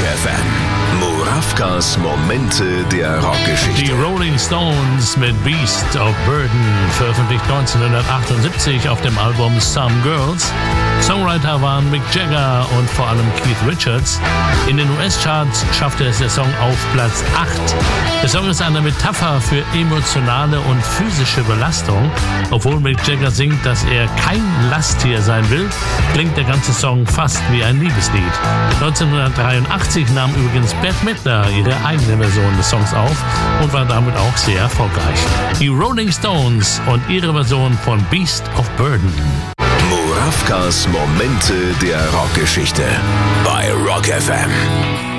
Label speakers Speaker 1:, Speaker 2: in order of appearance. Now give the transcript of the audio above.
Speaker 1: FM. Murawkas Momente der Rockgeschichte.
Speaker 2: Die Rolling Stones mit Beast of Burden, veröffentlicht 1978 auf dem Album Some Girls. Songwriter waren Mick Jagger und vor allem Keith Richards. In den US-Charts schaffte es der Song auf Platz 8. Der Song ist eine Metapher für emotionale und physische Belastung. Obwohl Mick Jagger singt, dass er kein Lasttier sein will, klingt der ganze Song fast wie ein Liebeslied. 1983 nahm übrigens Bette Midler ihre eigene Version des Songs auf und war damit auch sehr erfolgreich. Die Rolling Stones und ihre Version von Beast of Burden.
Speaker 1: Murawkas Momente der Rockgeschichte bei Rock FM.